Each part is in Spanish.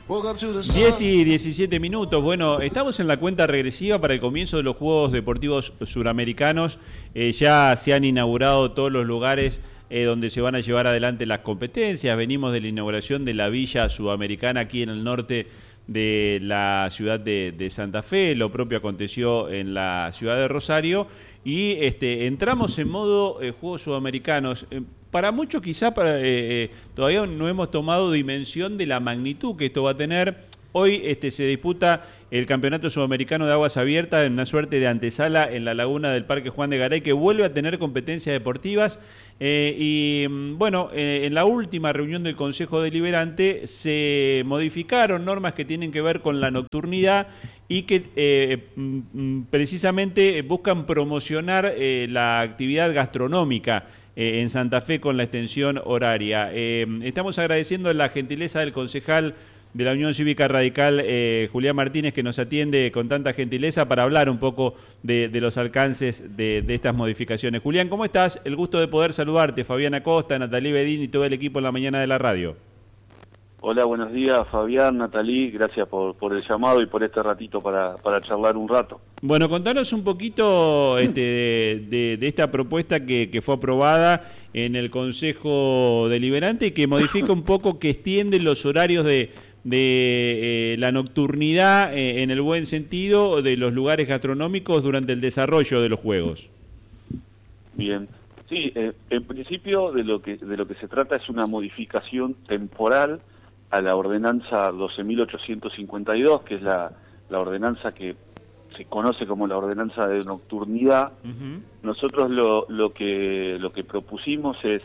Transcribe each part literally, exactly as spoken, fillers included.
diez y diecisiete minutos. Bueno, estamos en la cuenta regresiva para el comienzo de los Juegos Deportivos Suramericanos. Eh, ya se han inaugurado todos los lugares eh, donde se van a llevar adelante las competencias. Venimos de la inauguración de la Villa Sudamericana aquí en el norte de la ciudad de, de Santa Fe. Lo propio aconteció en la ciudad de Rosario. Y este, entramos en modo eh, Juegos Sudamericanos. Eh, Para muchos quizá para, eh, todavía no hemos tomado dimensión de la magnitud que esto va a tener. Hoy este, se disputa el Campeonato Sudamericano de Aguas Abiertas en una suerte de antesala en la laguna del Parque Juan de Garay, que vuelve a tener competencias deportivas. Eh, y bueno, eh, en la última reunión del Consejo Deliberante se modificaron normas que tienen que ver con la nocturnidad y que eh, precisamente buscan promocionar eh, la actividad gastronómica Eh, en Santa Fe con la extensión horaria. Eh, estamos agradeciendo la gentileza del concejal de la Unión Cívica Radical, eh, Julián Martínez, que nos atiende con tanta gentileza para hablar un poco de, de los alcances de, de estas modificaciones. Julián, ¿cómo estás? El gusto de poder saludarte. Fabián Acosta, Natalí Bedín y todo el equipo en la mañana de la radio. Hola, buenos días, Fabián, Natalí, gracias por, por el llamado y por este ratito para, para charlar un rato. Bueno, contanos un poquito este, de, de, de esta propuesta que, que fue aprobada en el Consejo Deliberante y que modifica un poco, que extiende los horarios de, de eh, la nocturnidad eh, en el buen sentido de los lugares gastronómicos durante el desarrollo de los Juegos. Bien, sí, eh, en principio de lo que de lo que se trata es una modificación temporal a la ordenanza doce mil ochocientos cincuenta y dos, que es la, la ordenanza que se conoce como la ordenanza de nocturnidad. Uh-huh. Nosotros lo, lo que lo que propusimos es,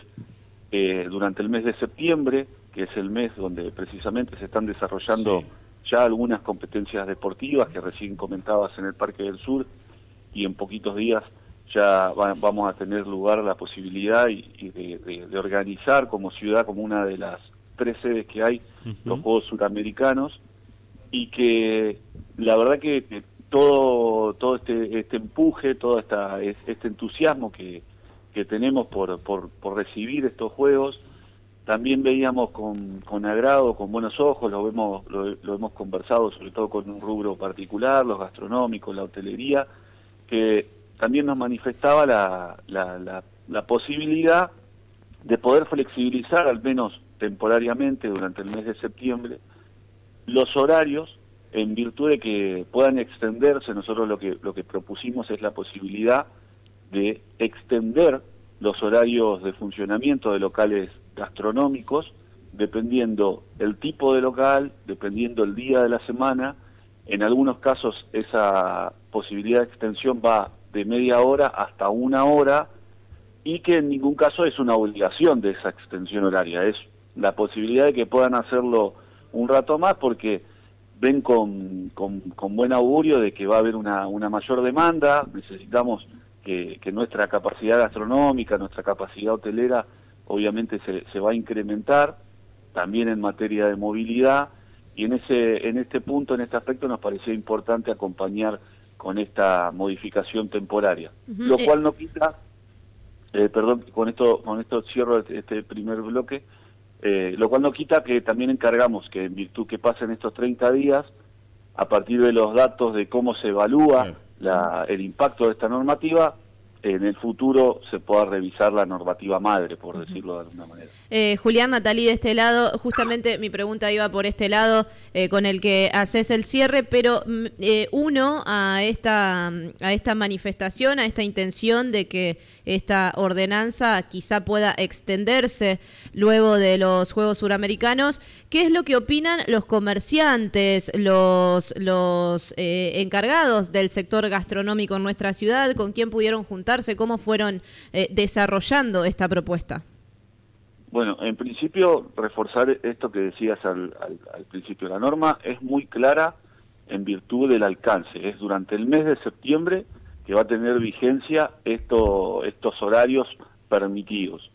eh, durante el mes de septiembre, que es el mes donde precisamente se están desarrollando sí. ya algunas competencias deportivas que recién comentabas en el Parque del Sur, y en poquitos días ya va, vamos a tener lugar la posibilidad y, y de, de, de organizar como ciudad, como una de las tres sedes que hay, uh-huh. los Juegos Suramericanos, y que la verdad que, que todo todo este este empuje, todo esta, este entusiasmo que, que tenemos por, por, por recibir estos Juegos, también veíamos con, con agrado, con buenos ojos, lo vemos lo, lo hemos conversado sobre todo con un rubro particular, los gastronómicos, la hotelería, que también nos manifestaba la, la, la, la posibilidad de poder flexibilizar, al menos temporariamente durante el mes de septiembre, los horarios, en virtud de que puedan extenderse. Nosotros lo que lo que propusimos es la posibilidad de extender los horarios de funcionamiento de locales gastronómicos, dependiendo el tipo de local, dependiendo el día de la semana. En algunos casos esa posibilidad de extensión va de media hora hasta una hora, y que en ningún caso es una obligación de esa extensión horaria, es la posibilidad de que puedan hacerlo un rato más, porque ven con, con, con buen augurio de que va a haber una, una mayor demanda. Necesitamos que, que nuestra capacidad gastronómica, nuestra capacidad hotelera, obviamente se, se va a incrementar, también en materia de movilidad, y en ese en este punto, en este aspecto, nos parecía importante acompañar con esta modificación temporaria, uh-huh. lo cual no quita, eh, perdón, con esto con esto cierro este primer bloque, eh, lo cual no quita que también encargamos que, en virtud que pasen estos treinta días, a partir de los datos de cómo se evalúa uh-huh. la, el impacto de esta normativa, en el futuro se pueda revisar la normativa madre, por decirlo de alguna manera. Eh, Julián, Natalí, de este lado, justamente mi pregunta iba por este lado, eh, con el que haces el cierre, pero eh, uno a esta, a esta manifestación, a esta intención de que esta ordenanza quizá pueda extenderse luego de los Juegos Suramericanos, ¿qué es lo que opinan los comerciantes, los, los eh, encargados del sector gastronómico en nuestra ciudad? ¿Con quién pudieron juntarse? ¿Cómo fueron eh, desarrollando esta propuesta? Bueno, en principio, reforzar esto que decías al, al, al principio. La norma es muy clara en virtud del alcance. Es durante el mes de septiembre que va a tener vigencia esto, estos horarios permitidos.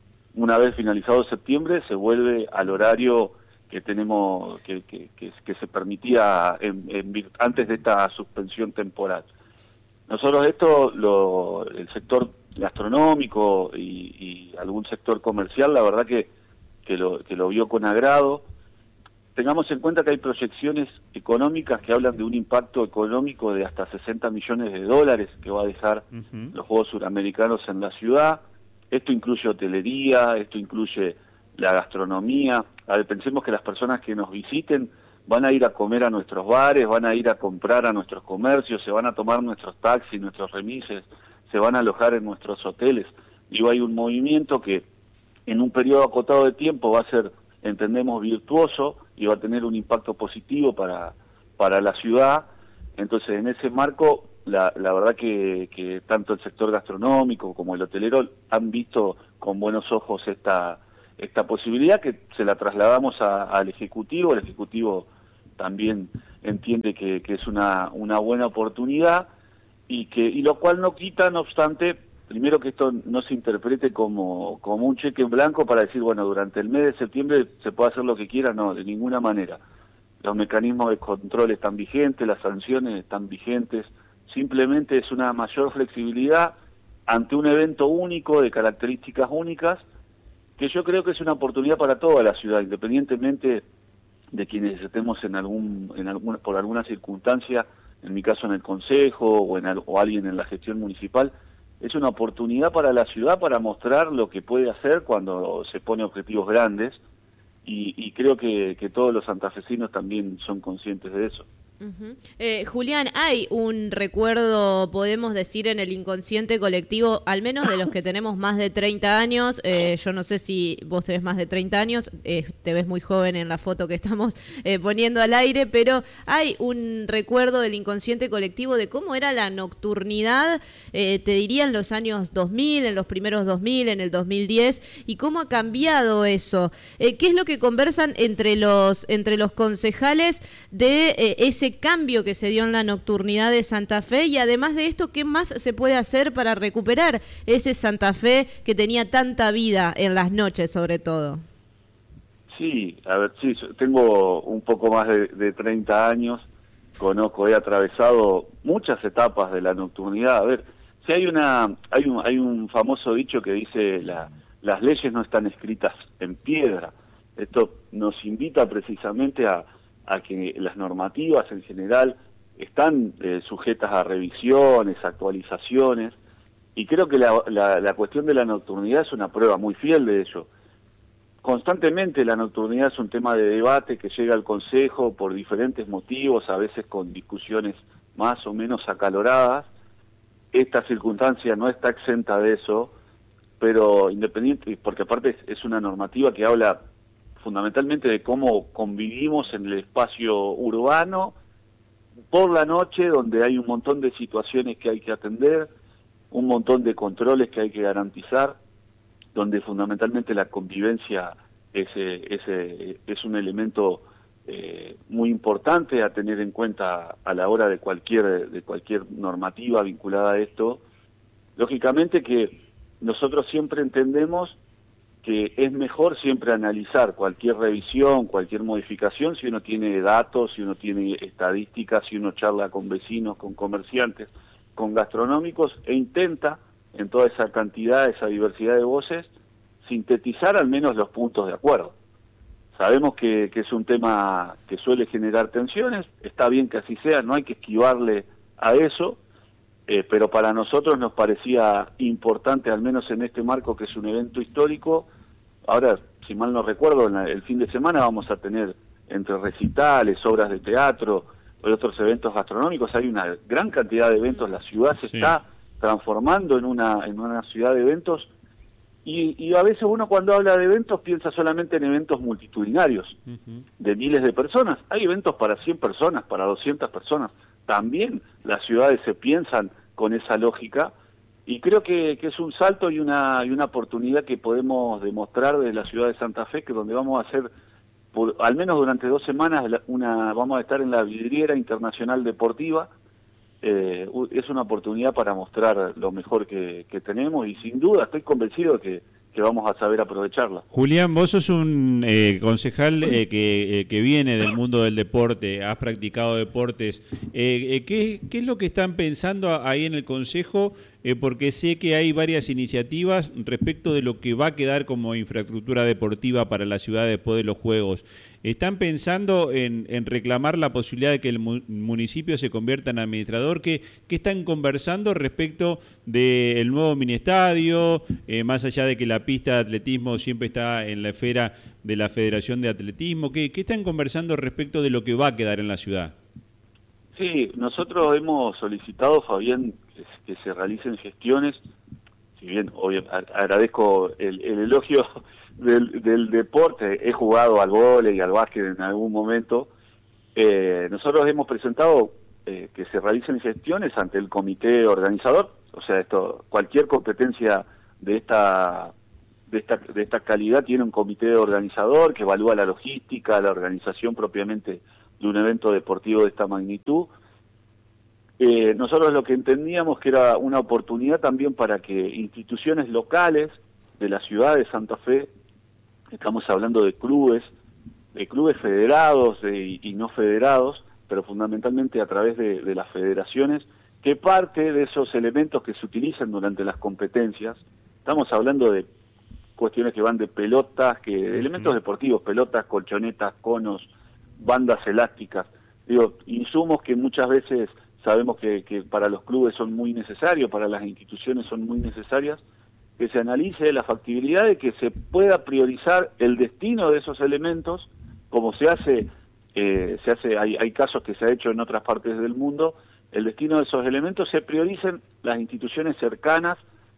Una vez finalizado septiembre, se vuelve al horario que tenemos, que, que, que, que se permitía en, en, antes de esta suspensión temporal. Nosotros esto, lo, el sector gastronómico y, y algún sector comercial, la verdad que, que, lo, que lo vio con agrado. tengamos en cuenta que hay proyecciones económicas que hablan de un impacto económico de hasta sesenta millones de dólares que va a dejar uh-huh. los Juegos Suramericanos en la ciudad. Esto incluye hotelería, esto incluye la gastronomía. A ver, pensemos que las personas que nos visiten van a ir a comer a nuestros bares, van a ir a comprar a nuestros comercios, se van a tomar nuestros taxis, nuestros remises, se van a alojar en nuestros hoteles. Digo, hay un movimiento que en un periodo acotado de tiempo va a ser, entendemos, virtuoso y va a tener un impacto positivo para, para la ciudad. Entonces, en ese marco, la, la verdad que, que tanto el sector gastronómico como el hotelero han visto con buenos ojos esta, esta posibilidad, que se la trasladamos a, al Ejecutivo. El Ejecutivo también entiende que, que es una, una buena oportunidad, y que y lo cual no quita, no obstante, primero que esto no se interprete como, como un cheque en blanco para decir, bueno, durante el mes de septiembre se puede hacer lo que quiera. No, de ninguna manera. Los mecanismos de control están vigentes, las sanciones están vigentes, simplemente es una mayor flexibilidad ante un evento único, de características únicas, que yo creo que es una oportunidad para toda la ciudad, independientemente de quienes estemos en algún, en algún, por alguna circunstancia, en mi caso en el Consejo o, en, o alguien en la gestión municipal. Es una oportunidad para la ciudad para mostrar lo que puede hacer cuando se pone objetivos grandes, y, y creo que, que todos los santafesinos también son conscientes de eso. Uh-huh. eh, Julián, hay un recuerdo, podemos decir, en el inconsciente colectivo, al menos de los que tenemos más de treinta años, eh, yo no sé si vos tenés más de treinta años, eh, te ves muy joven en la foto que estamos eh, poniendo al aire, pero hay un recuerdo del inconsciente colectivo de cómo era la nocturnidad, eh, te diría en los años dos mil, en los primeros dos mil, en el dos mil diez, y cómo ha cambiado eso. Eh, ¿Qué es lo que conversan entre los, entre los concejales de eh, ese cambio que se dio en la nocturnidad de Santa Fe? Y además de esto, ¿qué más se puede hacer para recuperar ese Santa Fe que tenía tanta vida en las noches, sobre todo? Sí, a ver, sí, tengo un poco más de, de treinta años, conozco, he atravesado muchas etapas de la nocturnidad. A ver, si hay una, hay un, hay un famoso dicho que dice, la, las leyes no están escritas en piedra. Esto nos invita precisamente a a que las normativas en general están eh, sujetas a revisiones, actualizaciones, y creo que la, la, la cuestión de la nocturnidad es una prueba muy fiel de ello. Constantemente la nocturnidad es un tema de debate que llega al Consejo por diferentes motivos, a veces con discusiones más o menos acaloradas. Esta circunstancia no está exenta de eso, pero independiente, porque aparte es, es una normativa que habla fundamentalmente de cómo convivimos en el espacio urbano por la noche, donde hay un montón de situaciones que hay que atender, un montón de controles que hay que garantizar, donde fundamentalmente la convivencia es, es, es un elemento eh, muy importante a tener en cuenta a la hora de cualquier, de cualquier normativa vinculada a esto. Lógicamente que nosotros siempre entendemos que es mejor siempre analizar cualquier revisión, cualquier modificación, si uno tiene datos, si uno tiene estadísticas, si uno charla con vecinos, con comerciantes, con gastronómicos, e intenta, en toda esa cantidad, esa diversidad de voces, sintetizar al menos los puntos de acuerdo. Sabemos que, que es un tema que suele generar tensiones, está bien que así sea, no hay que esquivarle a eso, Eh, pero para nosotros nos parecía importante, al menos en este marco que es un evento histórico. Ahora, si mal no recuerdo, en la, el fin de semana vamos a tener, entre recitales, obras de teatro y otros eventos gastronómicos, hay una gran cantidad de eventos. La ciudad se sí. está transformando en una, en una ciudad de eventos, y, y a veces uno cuando habla de eventos piensa solamente en eventos multitudinarios, uh-huh. de miles de personas. Hay eventos para cien personas, para doscientas personas. También las ciudades se piensan con esa lógica, y creo que, que es un salto y una, y una oportunidad que podemos demostrar desde la ciudad de Santa Fe, que donde vamos a hacer, por, al menos durante dos semanas, una, vamos a estar en la Vidriera Internacional Deportiva. Eh, es una oportunidad para mostrar lo mejor que, que tenemos, y sin duda estoy convencido de que, que vamos a saber aprovecharla. Julián, vos sos un eh, concejal eh, que, eh, que viene del mundo del deporte, has practicado deportes. Eh, eh, ¿qué, ¿Qué es lo que están pensando ahí en el Consejo eh, porque sé que hay varias iniciativas respecto de lo que va a quedar como infraestructura deportiva para la ciudad después de los Juegos. ¿Están pensando en, en reclamar la posibilidad de que el mu municipio se convierta en administrador? ¿Qué, qué están conversando respecto del nuevo mini estadio? Eh, más allá de que la pista de atletismo siempre está en la esfera de la Federación de Atletismo. ¿Qué, qué están conversando respecto de lo que va a quedar en la ciudad? Sí, nosotros hemos solicitado, Fabián, que, que se realicen gestiones, si bien obvio, agradezco el, el elogio del, del deporte, he jugado al vóley y al básquet en algún momento, eh, nosotros hemos presentado eh, que se realicen gestiones ante el comité organizador, o sea, esto cualquier competencia de esta, de esta, de esta calidad tiene un comité organizador que evalúa la logística, la organización propiamente de un evento deportivo de esta magnitud. Eh, nosotros lo que entendíamos que era una oportunidad también para que instituciones locales de la ciudad de Santa Fe, estamos hablando de clubes, de clubes federados de, y no federados, pero fundamentalmente a través de, de las federaciones, que parte de esos elementos que se utilizan durante las competencias, estamos hablando de cuestiones que van de pelotas, que de elementos deportivos, pelotas, colchonetas, conos, bandas elásticas, digo, insumos que muchas veces sabemos que, que para los clubes son muy necesarios, para las instituciones son muy necesarias, que se analice la factibilidad de que se pueda priorizar el destino de esos elementos, como se hace, eh, se hace hay, hay casos que se ha hecho en otras partes del mundo, el destino de esos elementos se prioricen las instituciones cercanas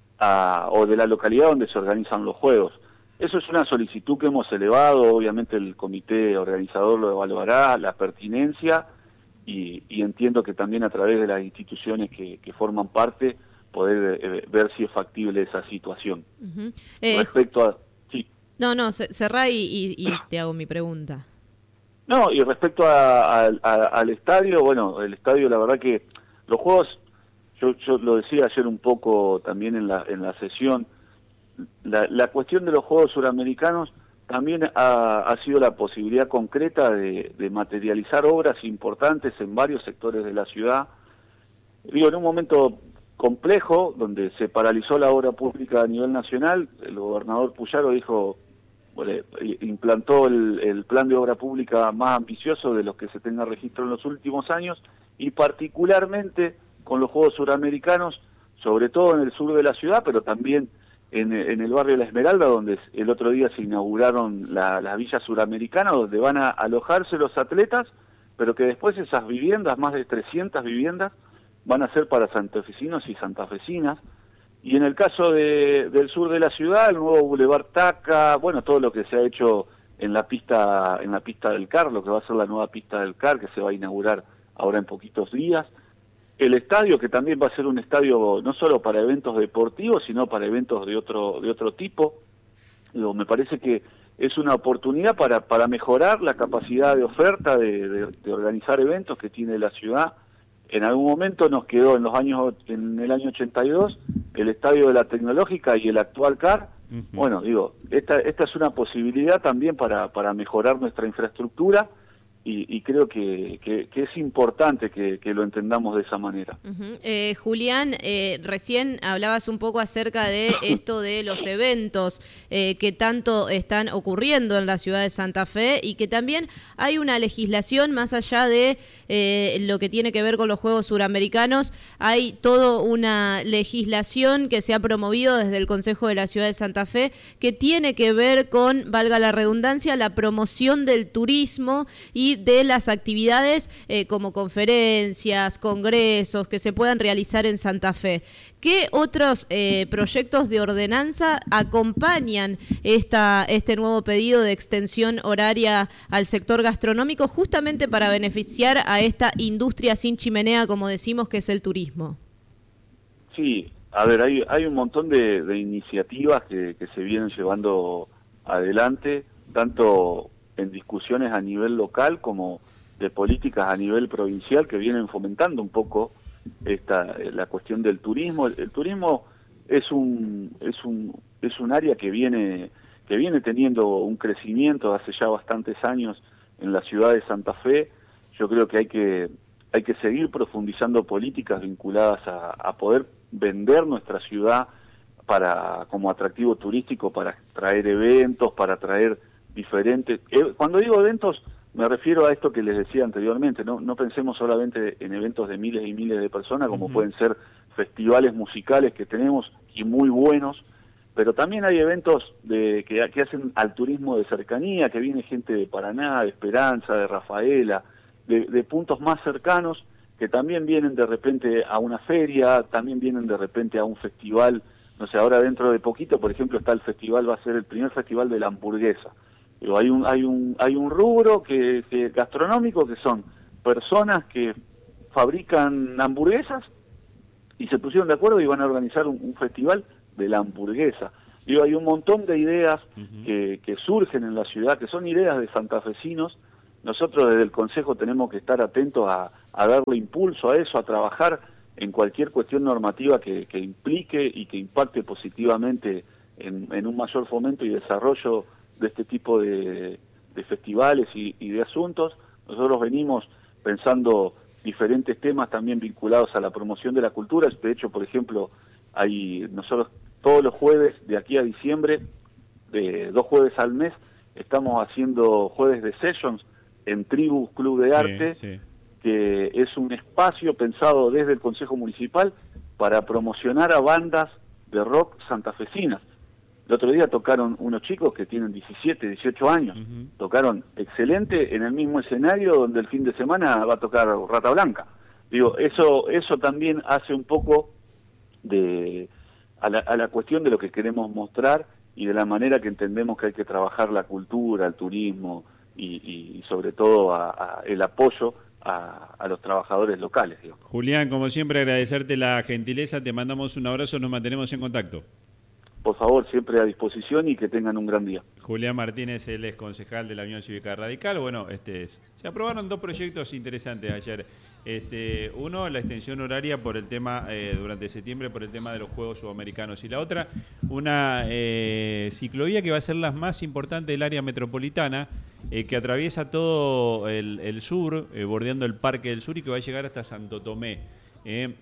a, o de la localidad donde se organizan los juegos. Eso es una solicitud que hemos elevado, obviamente el comité organizador lo evaluará, la pertinencia, y, y entiendo que también a través de las instituciones que, que forman parte, poder eh, ver si es factible esa situación. Uh-huh. eh, respecto a... Sí. No, no, cerrá y, y, y te hago mi pregunta. No, y respecto a, a, a, al estadio, bueno, el estadio la verdad que los juegos, yo, yo lo decía ayer un poco también en la, en la sesión, La, la cuestión de los Juegos Suramericanos también ha, ha sido la posibilidad concreta de, de materializar obras importantes en varios sectores de la ciudad. Digo, en un momento complejo, donde se paralizó la obra pública a nivel nacional, el gobernador Puyaro dijo, bueno, implantó el, el plan de obra pública más ambicioso de los que se tenga registro en los últimos años, y particularmente con los Juegos Suramericanos, sobre todo en el sur de la ciudad, pero también En, en el barrio La Esmeralda, donde el otro día se inauguraron las la villas suramericanas, donde van a alojarse los atletas, pero que después esas viviendas, más de trescientas viviendas, van a ser para santafesinos y santafesinas. Y en el caso de, del sur de la ciudad, el nuevo Boulevard Taca, bueno, todo lo que se ha hecho en la pista en la pista del C A R, lo que va a ser la nueva pista del C A R, que se va a inaugurar ahora en poquitos días. El estadio, que también va a ser un estadio no solo para eventos deportivos, sino para eventos de otro de otro tipo. Digo, me parece que es una oportunidad para, para mejorar la capacidad de oferta de, de, de organizar eventos que tiene la ciudad. En algún momento nos quedó en los años en el año ochenta y dos el estadio de la Tecnológica y el actual C A R. Uh-huh. Bueno, digo, esta esta es una posibilidad también para, para mejorar nuestra infraestructura. Y, y creo que, que, que es importante que, que lo entendamos de esa manera. Uh-huh. eh, Julián, eh, recién hablabas un poco acerca de esto de los eventos eh, que tanto están ocurriendo en la ciudad de Santa Fe, y que también hay una legislación más allá de eh, lo que tiene que ver con los Juegos Suramericanos. Hay toda una legislación que se ha promovido desde el Consejo de la Ciudad de Santa Fe que tiene que ver con, valga la redundancia, la promoción del turismo y de las actividades eh, como conferencias, congresos que se puedan realizar en Santa Fe. ¿Qué otros eh, proyectos de ordenanza acompañan esta, este nuevo pedido de extensión horaria al sector gastronómico, justamente para beneficiar a esta industria sin chimenea, como decimos, que es el turismo? Sí, a ver, hay, hay un montón de, de iniciativas que, que se vienen llevando adelante, tanto en discusiones a nivel local como de políticas a nivel provincial, que vienen fomentando un poco esta la cuestión del turismo. El, el turismo es un es un es un área que viene que viene teniendo un crecimiento hace ya bastantes años en la ciudad de Santa Fe. Yo creo que hay que hay que seguir profundizando políticas vinculadas a, a poder vender nuestra ciudad para como atractivo turístico, para traer eventos, para traer diferentes... Eh, cuando digo eventos, me refiero a esto que les decía anteriormente, no, no pensemos solamente en eventos de miles y miles de personas, como uh-huh. pueden ser festivales musicales que tenemos, y muy buenos, pero también hay eventos de, que, que hacen al turismo de cercanía, que viene gente de Paraná, de Esperanza, de Rafaela, de, de puntos más cercanos, que también vienen de repente a una feria, también vienen de repente a un festival. No sé, ahora dentro de poquito, por ejemplo, está el festival, va a ser el primer festival de la hamburguesa. Pero hay un hay un hay un rubro que, que gastronómico que son personas que fabrican hamburguesas y se pusieron de acuerdo y van a organizar un, un festival de la hamburguesa. Digo, hay un montón de ideas uh-huh. que, que surgen en la ciudad, que son ideas de santafesinos. Nosotros desde el Consejo tenemos que estar atentos a, a darle impulso a eso, a trabajar en cualquier cuestión normativa que, que implique y que impacte positivamente en, en un mayor fomento y desarrollo de este tipo de, de festivales y, y de asuntos. Nosotros venimos pensando diferentes temas también vinculados a la promoción de la cultura. De hecho, por ejemplo, hay nosotros todos los jueves de aquí a diciembre, de dos jueves al mes, estamos haciendo jueves de sessions en Tribus Club de sí, Arte, sí. que es un espacio pensado desde el Consejo Municipal para promocionar a bandas de rock santafesinas. El otro día tocaron unos chicos que tienen diecisiete, dieciocho años, uh-huh. tocaron excelente en el mismo escenario donde el fin de semana va a tocar Rata Blanca. Digo, eso eso también hace un poco de a la, a la cuestión de lo que queremos mostrar y de la manera que entendemos que hay que trabajar la cultura, el turismo y, y sobre todo a, a el apoyo a, a los trabajadores locales. Digo. Julián, como siempre, agradecerte la gentileza, te mandamos un abrazo, nos mantenemos en contacto. Por favor, siempre a disposición y que tengan un gran día. Julián Martínez, él es concejal de la Unión Cívica Radical. Bueno, este, se aprobaron dos proyectos interesantes ayer. Este, uno, la extensión horaria por el tema, eh, durante septiembre, por el tema de los Juegos Sudamericanos. Y la otra, una eh, ciclovía que va a ser la más importante del área metropolitana, eh, que atraviesa todo el, el sur, eh, bordeando el Parque del Sur y que va a llegar hasta Santo Tomé. Eh,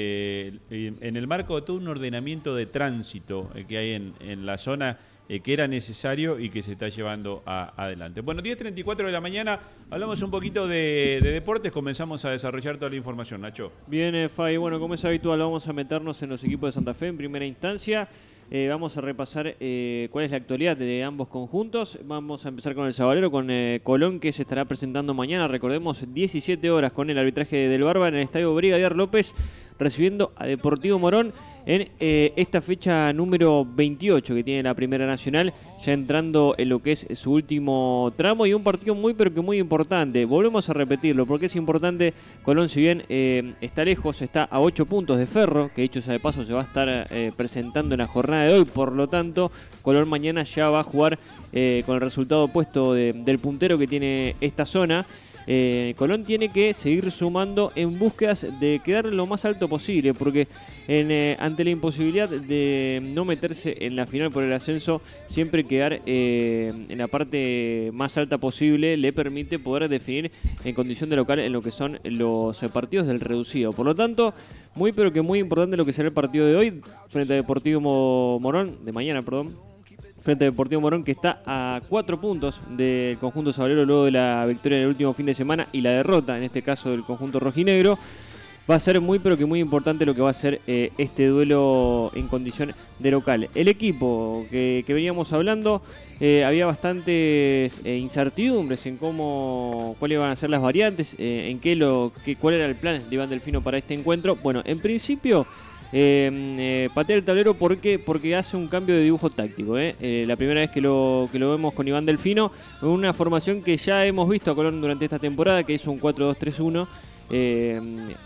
eh, en el marco de todo un ordenamiento de tránsito eh, que hay en, en la zona eh, que era necesario y que se está llevando a, adelante. Bueno, diez treinta y cuatro de la mañana, hablamos un poquito de, de deportes, comenzamos a desarrollar toda la información, Nacho. Bien, eh, Fay, bueno, como es habitual, vamos a meternos en los equipos de Santa Fe en primera instancia. Eh, vamos a repasar eh, cuál es la actualidad de ambos conjuntos. Vamos a empezar con el Sabalero, con eh, Colón, que se estará presentando mañana, recordemos, diecisiete horas con el arbitraje del Barba en el Estadio Brigadier López, recibiendo a Deportivo Morón en eh, esta fecha número veintiocho que tiene la Primera Nacional, ya entrando en lo que es su último tramo, y un partido muy pero que muy importante. Volvemos a repetirlo porque es importante. Colón, si bien eh, está lejos, está a ocho puntos de Ferro, que dicho sea de paso se va a estar eh, presentando en la jornada de hoy, por lo tanto Colón mañana ya va a jugar eh, con el resultado opuesto de, del puntero que tiene esta zona. Eh, Colón tiene que seguir sumando en búsquedas de quedar lo más alto posible, porque en, eh, ante la imposibilidad de no meterse en la final por el ascenso, siempre quedar eh, en la parte más alta posible le permite poder definir en condición de local en lo que son los partidos del reducido. Por lo tanto, muy pero que muy importante lo que será el partido de hoy frente a Deportivo Morón, de mañana, perdón. Frente a Deportivo Morón, que está a cuatro puntos del conjunto sabalero luego de la victoria en el último fin de semana y la derrota, en este caso del conjunto rojinegro. Va a ser muy pero que muy importante lo que va a ser eh, este duelo en condición de local. El equipo que, que veníamos hablando, eh, había bastantes eh, incertidumbres en cómo cuáles iban a ser las variantes, eh, en qué lo, qué, cuál era el plan de Iván Delfino para este encuentro. Bueno, en principio... Eh, eh, patea el tablero porque porque hace un cambio de dibujo táctico. Eh. Eh, la primera vez que lo que lo vemos con Iván Delfino, una formación que ya hemos visto a Colón durante esta temporada, que es un cuatro dos tres uno. Eh,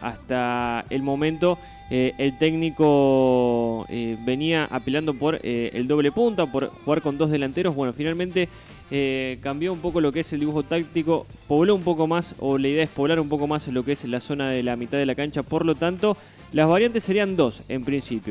hasta el momento eh, el técnico eh, venía apelando por eh, el doble punta, por jugar con dos delanteros. Bueno, finalmente eh, cambió un poco lo que es el dibujo táctico, pobló un poco más, o la idea es poblar un poco más lo que es la zona de la mitad de la cancha. Por lo tanto, las variantes serían dos en principio.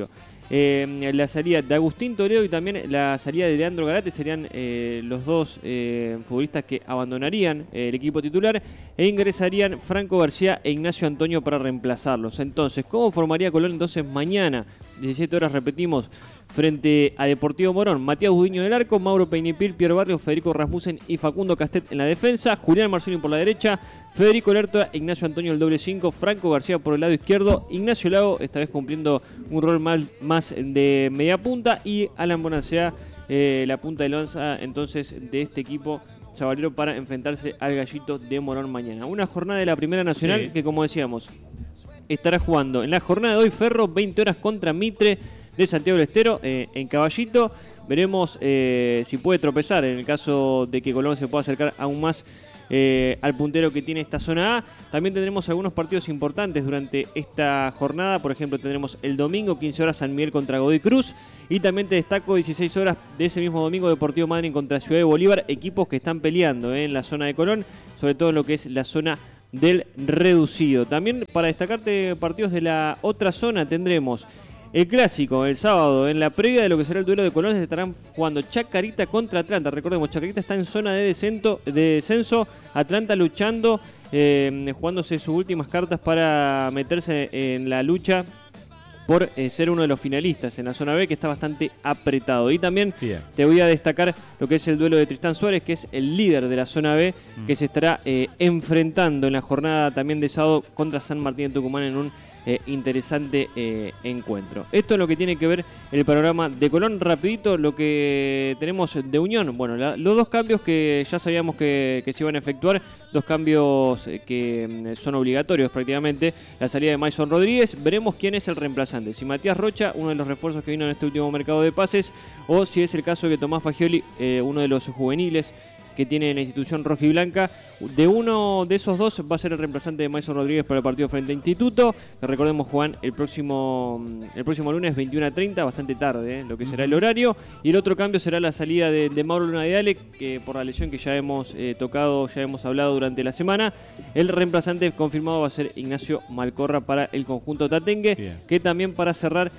Eh, la salida de Agustín Toledo y también la salida de Leandro Garate serían eh, los dos eh, futbolistas que abandonarían eh, el equipo titular e ingresarían Franco García e Ignacio Antonio para reemplazarlos. Entonces, ¿cómo formaría Colón entonces mañana? diecisiete horas, repetimos, frente a Deportivo Morón. Matías Budiño del arco, Mauro Peinipil, Pierre Barrios, Federico Rasmussen y Facundo Castet en la defensa, Julián Marcelín por la derecha, Federico Lertora, Ignacio Antonio el doble cinco, Franco García por el lado izquierdo, Ignacio Lago, esta vez cumpliendo un rol más, más de media punta, y Alan Bonacea, eh, la punta de lanza entonces de este equipo sabalero para enfrentarse al Gallito de Morón mañana. Una jornada de la Primera Nacional sí. que, como decíamos, estará jugando en la jornada de hoy Ferro, veinte horas contra Mitre de Santiago del Estero, eh, en Caballito. Veremos eh, si puede tropezar en el caso de que Colón se pueda acercar aún más eh, al puntero que tiene esta zona A. También tendremos algunos partidos importantes durante esta jornada. Por ejemplo, tendremos el domingo, quince horas, San Miguel contra Godoy Cruz. Y también te destaco, dieciséis horas de ese mismo domingo, Deportivo Madryn contra Ciudad de Bolívar. Equipos que están peleando eh, en la zona de Colón, sobre todo en lo que es la zona del reducido. También para destacarte partidos de la otra zona tendremos el clásico el sábado. En la previa de lo que será el duelo de Colón se estarán jugando Chacarita contra Atlanta. Recordemos, Chacarita está en zona de descenso, de descenso. Atlanta luchando, eh, jugándose sus últimas cartas para meterse en la lucha por eh, ser uno de los finalistas en la zona B, que está bastante apretado. Y también Bien. te voy a destacar lo que es el duelo de Tristán Suárez, que es el líder de la zona B, mm. que se estará eh, enfrentando en la jornada también de sábado contra San Martín de Tucumán en un eh, interesante eh, encuentro. Esto es lo que tiene que ver el panorama de Colón. Rapidito lo que tenemos de Unión. Bueno, la, los dos cambios que ya sabíamos que, que se iban a efectuar, dos cambios que son obligatorios prácticamente. La salida de Mason Rodríguez, veremos quién es el reemplazante, si Matías Rocha, uno de los refuerzos que vino en este último mercado de pases, o si es el caso de Tomás Fagioli, eh, uno de los juveniles que tiene la institución rojiblanca. De uno de esos dos va a ser el reemplazante de Mason Rodríguez para el partido frente a Instituto, que recordemos juegan el próximo el próximo lunes veintiuno a treinta, bastante tarde, ¿eh? lo que será el horario. Y el otro cambio será la salida de, de Mauro Luna de Ale, que por la lesión que ya hemos eh, tocado, ya hemos hablado durante la semana. El reemplazante confirmado va a ser Ignacio Malcorra para el conjunto tatengue. Bien. Que también, para cerrar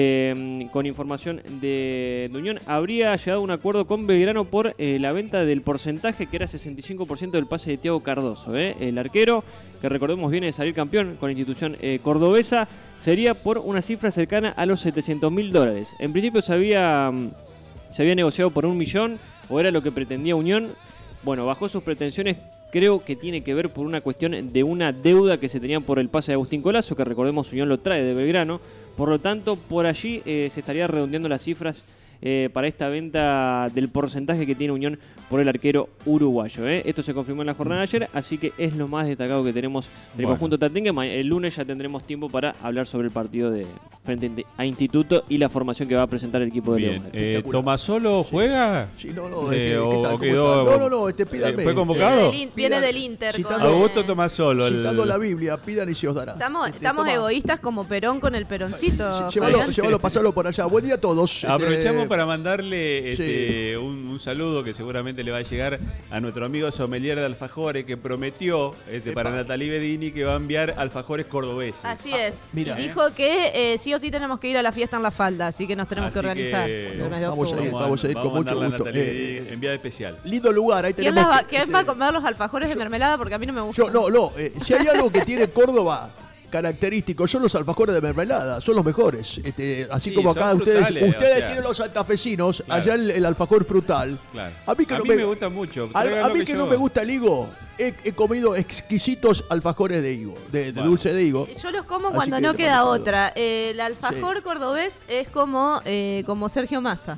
eh, con información de, de Unión, habría llegado a un acuerdo con Belgrano por eh, la venta del porcentaje, que era sesenta y cinco por ciento del pase de Thiago Cardoso, ¿eh? el arquero, que recordemos viene de salir campeón con la institución eh, cordobesa. Sería por una cifra cercana a los setecientos mil dólares. En principio se había, se había negociado por un millón, o era lo que pretendía Unión. Bueno, bajó sus pretensiones. Creo que tiene que ver por una cuestión de una deuda que se tenían por el pase de Agustín Colazo, que recordemos Unión lo trae de Belgrano. Por lo tanto, por allí eh, se estaría redondeando las cifras eh, para esta venta del porcentaje que tiene Unión por el arquero uruguayo. ¿eh? Esto se confirmó en la jornada de ayer, así que es lo más destacado que tenemos del bueno. conjunto tatengue. El lunes ya tendremos tiempo para hablar sobre el partido de frente a Instituto y la formación que va a presentar el equipo de León. Eh, ¿Tomasolo juega? Sí, no, no. Eh, ¿qué o, tal? quedó, no, no, no, este, pídame. ¿Fue convocado? Viene del, viene del Inter. Citando, con, Augusto Tomasolo. Citando el... la Biblia, pidan y se os dará. Estamos, este, estamos toma. egoístas como Perón con el Peroncito. Llévalo, llévalo, pasalo por allá. Buen día a todos. Aprovechamos este... para mandarle este, sí. un, un saludo que seguramente le va a llegar a nuestro amigo sommelier de alfajores, que prometió este, para Natalie Bedini que va a enviar alfajores cordobeses. Así es. Ah, mira, y eh. dijo que eh, sí o sí tenemos que ir a la fiesta en la falda, así que nos tenemos Así que organizar. que el mes de vamos a ir, octubre. vamos a ir Vamos con mucho mandarle a gusto. Natalie Eh, Bedini, enviada especial. Lindo lugar, ahí ¿Quién, tenemos. las va, ¿quién este, va a comer los alfajores de mermelada? Porque a mí no me gusta. Yo, no, no. Eh, si hay algo que tiene Córdoba característico, son los alfajores de mermelada, son los mejores. Este, así Sí, como acá son ustedes, frutales, ustedes o sea. tienen los santafesinos, Claro. allá el, el alfajor frutal. Claro. A mí que, a no mí me, me gusta mucho. A, a Tráiganlo mí que que yo- no me gusta el higo, he, he comido exquisitos alfajores de higo, de, de Bueno. dulce de higo. Yo los como Así cuando que no le queda mando saludos. otra. Eh, el alfajor cordobés es como, eh, como Sergio Massa.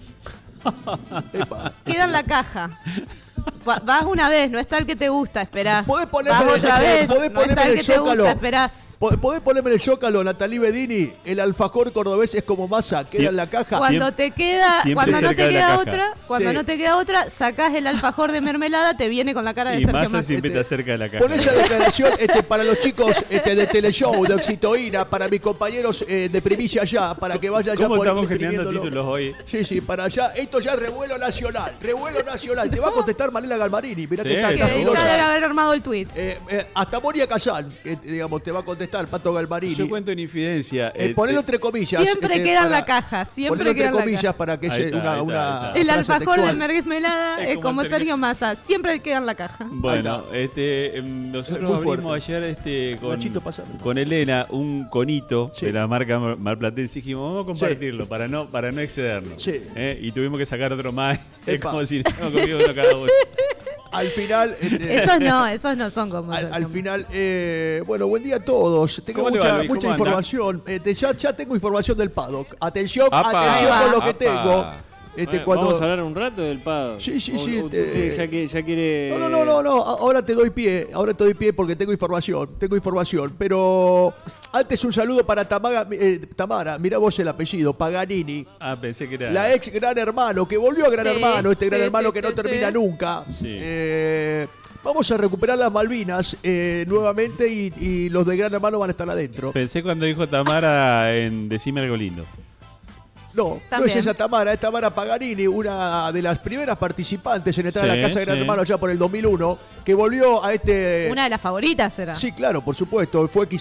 Epa. Queda en la caja. Va- Vas una vez, no está el que te gusta, esperás. Podés ponerme Vas el- otra vez, podés no está ponerme el el que te Zócalo. gusta, esperás. Po- ¿Podés ponerme en el zócalo, Natalie Bedini? El alfajor cordobés es como masa, queda Sí. en la caja. Cuando te queda, siempre cuando no cerca te de la queda caja. otra, cuando Sí. no te queda otra, sacás el alfajor de mermelada, te viene con la cara de Y Sergio Massa Massa. siempre Este, está cerca de la caja. Pon esa declaración este, para los chicos este, de Teleshow, de Oxitoína, para mis compañeros eh, de Primicia allá, para que vayan ya ¿Cómo por estamos generando escribiéndolo. títulos hoy? Sí, sí, para allá. Esto ya es revuelo nacional, revuelo nacional. Te va a contestar Malena Galmarini, mirá Sí, que está Que está ya segura. debe haber armado el tweet. Eh, eh, hasta Moria Kazan, eh, digamos, te va a contestar el Pato Galmarini. Yo cuento una infidencia. Eh, eh, ponelo eh, entre comillas. Siempre este, queda en para- la caja, siempre ponelo queda entre en la comillas caja. para que Ahí sea está, una, ahí está, una ahí está. El frase alfajor de textual. mermelada Es es como como el Sergio Massa, siempre queda en la caja. Bueno, Ahí este, em, nosotros Muy abrimos fuerte. ayer este, con, Nachito, pásame. con Elena un conito Sí. de la marca Mar- Marplatense. Dijimos, vamos a compartirlo para no para no excedernos. Sí. ¿Eh? Y tuvimos que sacar otro más. Es Epa. como si no comido uno cada uno. Al final. este, Esos no, esos no son como Al, Sergio al Massa. final, eh, bueno, buen día a todos. Tengo ¿Cómo le mucha, va, Luis? mucha ¿Cómo anda? información. Este, ya, ya tengo información del paddock. Atención, Apa. atención Ahí va. con lo que Apa. tengo. Este, Bueno, cuando... Vamos a hablar un rato del Pado. Sí, sí, O- sí, o este- usted ya, que, ya quiere... No, no, no, no, no. a- Ahora te doy pie. Ahora te doy pie porque tengo información. Tengo información. Pero antes un saludo para Tamara. eh, Tamara, mirá vos el apellido. Paganini. Ah, pensé que era. La ex Gran Hermano, que volvió a Gran Sí, Hermano. Este Gran sí, Hermano sí, que no sí, termina sí. nunca. Sí. Eh, vamos a recuperar las Malvinas eh, nuevamente y, y los de Gran Hermano van a estar adentro. Pensé cuando dijo Tamara en Decime algo lindo. No, no También. es esa Tamara, es Tamara Paganini, una de las primeras participantes en entrar a Sí, la Casa de Gran sí. Hermano ya por el dos mil uno, que volvió a este... Una de las favoritas será. Sí, claro, por supuesto, fue